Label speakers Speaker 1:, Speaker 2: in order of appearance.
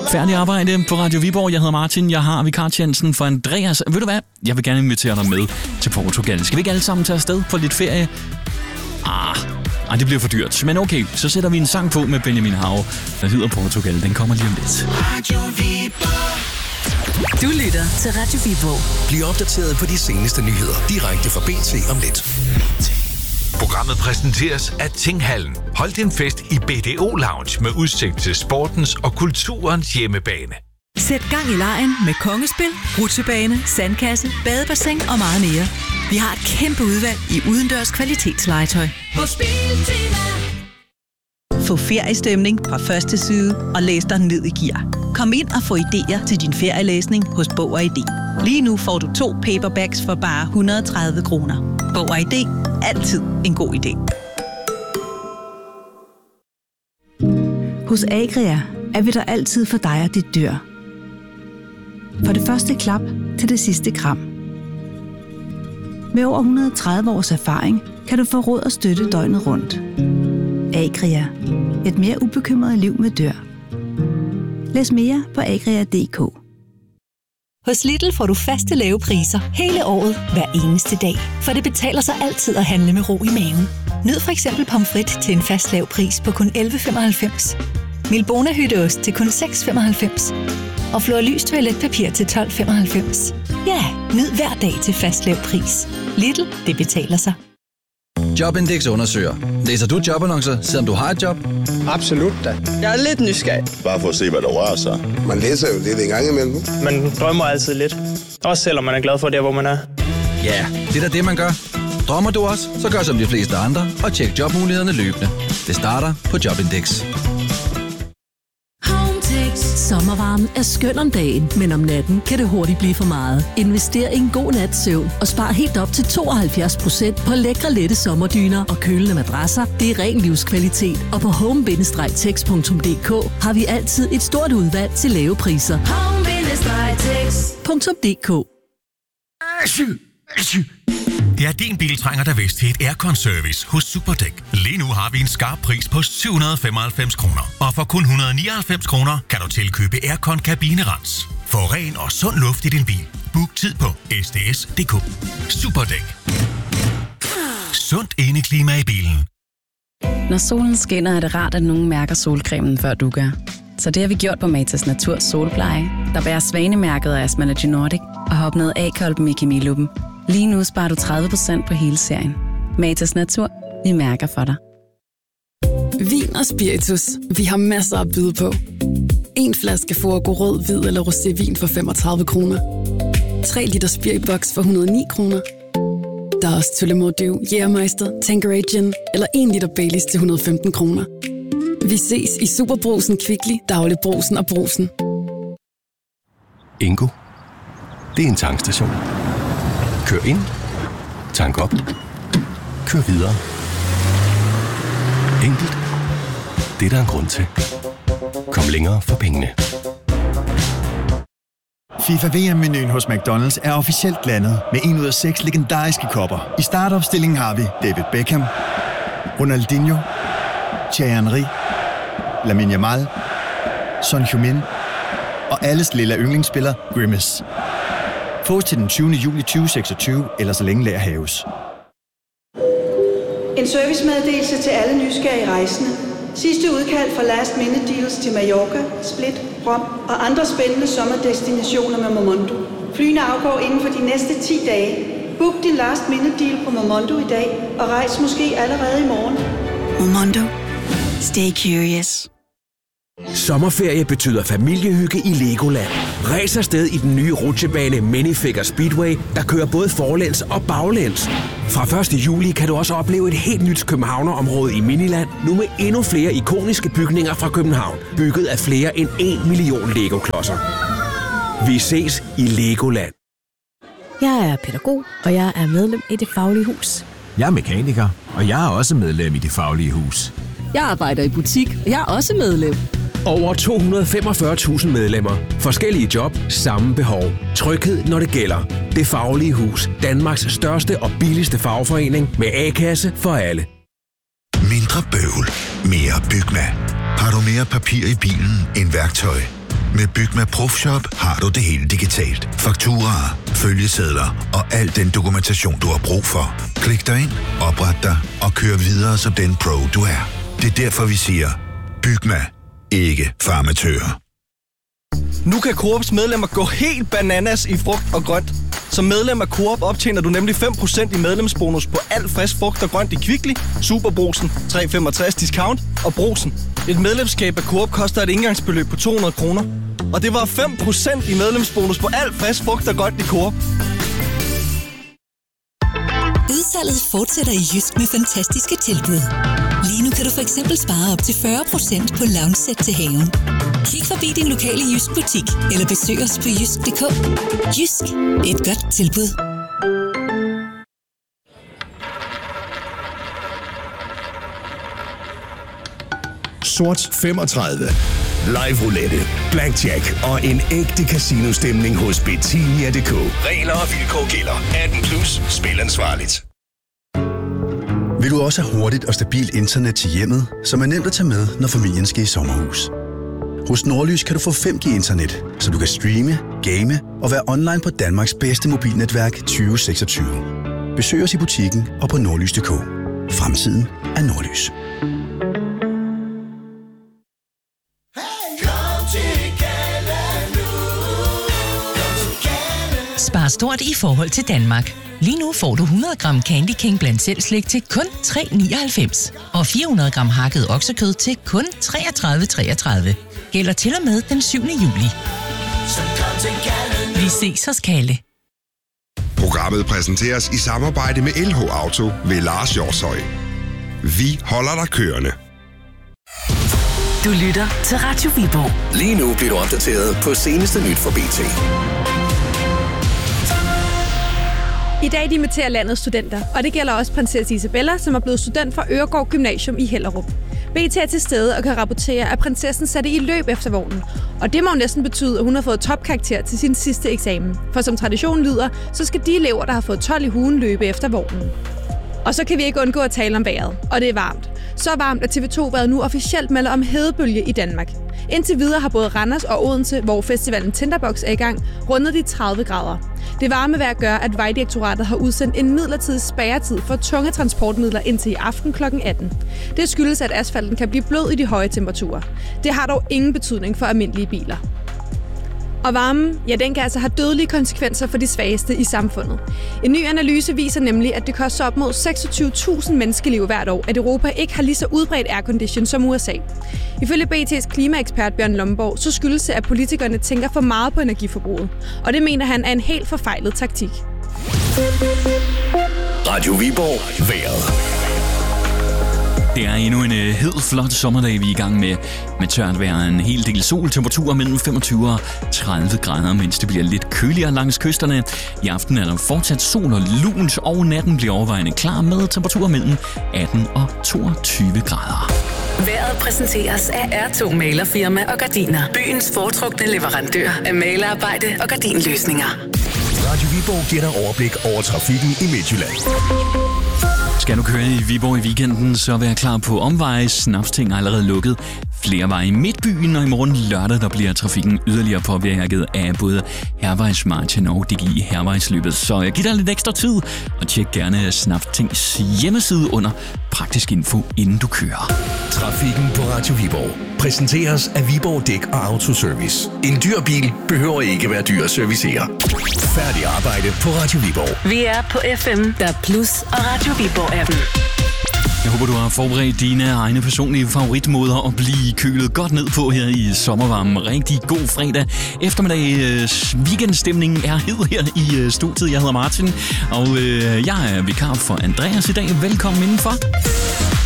Speaker 1: Færdig arbejde på Radio Viborg. Jeg hedder Martin. Jeg har vikartjenesten for Andreas. Ved du hvad? Jeg vil gerne invitere dig med til Portugal. Skal vi ikke alle sammen tage afsted på lidt ferie? Det bliver for dyrt. Men okay, så sætter vi en sang på med Benjamin Hav, der hedder Portugal. Den kommer lige om lidt.
Speaker 2: Radio Viborg.
Speaker 3: Du lytter til Radio Viborg.
Speaker 2: Bliv opdateret på de seneste nyheder direkte fra BT om lidt.
Speaker 4: Programmet præsenteres af Tinghallen. Hold din fest i BDO Lounge med udsigt til sportens og kulturens hjemmebane.
Speaker 3: Sæt gang i legen med kongespil, rutsjebane, sandkasse, badebassin og meget mere. Vi har et kæmpe udvalg i udendørs kvalitetslegetøj.
Speaker 5: På Spiltina.
Speaker 3: Få feriestemning fra første side og læs dig ned i gear. Kom ind og få idéer til din ferielæsning hos Bog og ID. Lige nu får du 2 paperbacks for bare 130 kroner. Bog og ID. Altid en god idé.
Speaker 6: Hos Agria er vi der altid for dig og dit dyr. For det første klap til det sidste kram. Med over 130 års erfaring kan du få råd og støtte døgnet rundt. Agria. Et mere ubekymret liv med dyr. Læs mere på agria.dk.
Speaker 7: Hos Lidl får du faste lave priser hele året, hver eneste dag. For det betaler sig altid at handle med ro i maven. Nyd for eksempel pomfrit til en fast lav pris på kun 11,95. Milbona hytteost til kun 6,95. Og Flor Lys toiletpapir til 12,95. Ja, nyd hver dag til fast lav pris. Lidl, det betaler sig.
Speaker 8: Jobindex undersøger. Læser du jobannoncer, selvom du har et job?
Speaker 9: Absolut da. Jeg er lidt nysgerrig.
Speaker 10: Bare for at se, hvad der rører sig.
Speaker 11: Man læser jo lidt en gang imellem.
Speaker 9: Man drømmer altid lidt. Også selvom man er glad for der, hvor man er.
Speaker 8: Ja, det er da det, man gør. Drømmer du også, så gør som de fleste andre og tjek jobmulighederne løbende. Det starter på Jobindex.
Speaker 12: Sommervarmen er skøn om dagen, men om natten kan det hurtigt blive for meget. Invester i en god nats søvn og spar helt op til 72% på lækre lette sommerdyner og kølende madrasser. Det er ren livskvalitet, og på home-tex.dk har vi altid et stort udvalg til lave priser. Home-tex.dk.
Speaker 4: Ja, din bil trænger der vist til et aircon-service hos Superdæk. Lige nu har vi en skarp pris på 795 kroner. Og for kun 199 kroner kan du tilkøbe aircon-kabinerens. Få ren og sund luft i din bil. Book tid på sds.dk. Superdæk. Sundt indeklima i bilen.
Speaker 13: Når solen skinner, er det rart, at nogen mærker solcremen, før du gør. Så det har vi gjort på Matas Natur Solpleje, der bærer svanemærket af Asmalogy Nordic og har opnået A-kolben i kemiluppen. Lige nu sparer du 30% på hele serien. Matas Natur. Vi mærker for dig.
Speaker 14: Vin og spiritus. Vi har masser at byde på. 1 flaske Forgo rød, hvid eller rosévin for 35 kroner. 3 liter Spiritbox for 109 kroner. Der er også Tullemordew, Jægermeister, Tanqueray Gin eller 1 liter Baileys til 115 kroner. Vi ses i Superbrugsen, Kvickly, Dagligbrugsen og Brugsen.
Speaker 15: Ingo. Det er en tankstation. Kør ind. Tank op. Kør videre. Enkelt. Det er der en grund til. Kom længere for pengene.
Speaker 16: FIFA VM-menuen hos McDonald's er officielt landet med 1 ud af 6 legendariske kopper. I startopstillingen har vi David Beckham, Ronaldinho, Thierry Henry, Lamine Yamal, Son Heung-min og alles lille yndlingsspiller Grimace. Fås til den 20. juli 2026, eller så længe lager haves.
Speaker 17: En servicemeddelelse til alle nysgerrige rejsende. Sidste udkald for last minute deals til Mallorca, Split, Rom og andre spændende sommerdestinationer med Momondo. Flyene afgår inden for de næste 10 dage. Book din last minute deal på Momondo i dag og rejs måske allerede i morgen.
Speaker 3: Momondo. Stay curious.
Speaker 18: Sommerferie betyder familiehygge i Legoland. Ræs afsted i den nye rutsjebane Minifigure Speedway, der kører både forlæns og baglæns. Fra 1. juli kan du også opleve et helt nyt københavnerområde i Miniland, nu med endnu flere ikoniske bygninger fra København, bygget af flere end 1 million Lego-klodser. Vi ses i Legoland.
Speaker 19: Jeg er pædagog, og jeg er medlem i Det Faglige Hus.
Speaker 20: Jeg er mekaniker, og jeg er også medlem i Det Faglige Hus.
Speaker 19: Jeg arbejder i butik, og jeg er også medlem.
Speaker 18: Over 245.000 medlemmer. Forskellige job, samme behov. Tryghed, når det gælder. Det Faglige Hus. Danmarks største og billigste fagforening med A-kasse for alle.
Speaker 4: Mindre bøvl. Mere Bygma. Har du mere papir i bilen end værktøj?
Speaker 5: Med Bygma Profshop har du det hele digitalt. Fakturaer, følgesedler og al den dokumentation, du har brug for. Klik dig ind, opret dig og kør videre som den pro, du er. Det er derfor, vi siger, Bygma, ikke farmatører.
Speaker 10: Nu kan Coops medlemmer gå helt bananas i frugt og grønt. Som medlem af Coop optjener du nemlig 5% i medlemsbonus på alt frisk frugt og grønt i Kvickly, Superbrugsen, 365 Discount og Brugsen. Et medlemskab af Coop koster et engangsbeløb på 200 kroner. Og det var 5% i medlemsbonus på alt frisk frugt og grønt i Coop.
Speaker 7: Udsalget fortsætter i Jysk med fantastiske tilbud. Lige nu kan du for eksempel spare op til 40% på lounge-sæt til haven. Kig forbi din lokale Jysk butik, eller besøg os på jysk.dk. Jysk. Et godt tilbud.
Speaker 2: Sort 35. Live roulette, blackjack og en ægte casinostemning hos Betinia.dk. Regler og vilkår gælder. 18+. Spil ansvarligt.
Speaker 21: Vil du også have hurtigt og stabilt internet til hjemmet, som er nemt at tage med, når familien skal i sommerhus? Hos Nordlys kan du få 5G-internet, så du kan streame, game og være online på Danmarks bedste mobilnetværk 2026. Besøg os i butikken og på nordlys.dk. Fremtiden er Nordlys.
Speaker 22: Spar stort i forhold til Danmark. Lige nu får du 100 gram Candy King blandt selv slik til kun 3,99. Og 400 gram hakket oksekød til kun 33,33. Gælder til og med den 7. juli. Vi ses hos Kalle.
Speaker 23: Programmet præsenteres i samarbejde med LH Auto ved Lars Hjortshøj. Vi holder dig kørende.
Speaker 12: Du lytter til Radio Viborg.
Speaker 2: Lige nu bliver du opdateret på seneste nyt fra BT.
Speaker 24: I dag dimitterer landets studenter, og det gælder også prinsesse Isabella, som er blevet student fra Øregård Gymnasium i Hellerup. BT er til stede og kan rapportere, at prinsessen satte i løb efter vognen. Og det må jo næsten betyde, at hun har fået topkarakter til sin sidste eksamen. For som traditionen lyder, så skal de elever, der har fået 12 i ugen, løbe efter vognen. Og så kan vi ikke undgå at tale om vejret, og det er varmt. Så varmt, at TV2-vejret nu officielt melder om hedebølge i Danmark. Indtil videre har både Randers og Odense, hvor festivalen Tinderbox er i gang, rundet de 30 grader. Det varme vejr gør, at Vejdirektoratet har udsendt en midlertidig spærretid for tunge transportmidler indtil i aften kl. 18. Det skyldes, at asfalten kan blive blød i de høje temperaturer. Det har dog ingen betydning for almindelige biler. Og varmen, ja, den kan altså have dødelige konsekvenser for de svageste i samfundet. En ny analyse viser nemlig, at det koster op mod 26.000 menneskeliv hvert år, at Europa ikke har lige så udbredt aircondition som USA. Ifølge BT's klimaekspert Bjørn Lomborg, så skyldes det, at politikerne tænker for meget på energiforbruget. Og det mener han er en helt forfejlet taktik.
Speaker 2: Radio Viborg. Vejret.
Speaker 1: Det er endnu en hed, flot sommerdag, vi er i gang med tørt vejr. En hel del sol, temperaturer mellem 25 og 30 grader, mens det bliver lidt køligere langs kysterne. I aften er der fortsat sol og lunt, og natten bliver overvejende klar med temperaturer mellem 18 og 22 grader.
Speaker 12: Vejret præsenteres af R2 Malerfirma og Gardiner. Byens foretrukne leverandør af malerarbejde og gardinløsninger.
Speaker 2: Radio Viborg giver dig overblik over trafikken i Midtjylland.
Speaker 1: Skal du køre i Viborg i weekenden, så vær klar på omveje. Snapsting er allerede lukket. Flere veje i Midtbyen, og i morgen lørdag der bliver trafikken yderligere påvirket af både Hærvejsmarchen og DGI Hærvejsløbet. Så giv dig lidt ekstra tid, og tjek gerne Snapstings hjemmeside under praktisk info, inden du kører.
Speaker 2: Trafikken på Radio Viborg præsenteres af Viborg Dæk og Autoservice. En dyr bil behøver ikke være dyr at servicere. Færdig arbejde på Radio Viborg.
Speaker 12: Vi er på FM, der Plus og Radio Viborg-appen.
Speaker 1: Jeg håber, du har forberedt dine egne personlige favoritmåder at blive kølet godt ned på her i sommervarmen. Rigtig god fredag eftermiddag. Weekendstemningen er hed her i studiet. Jeg hedder Martin, og jeg er vikar for Andreas i dag. Velkommen indenfor.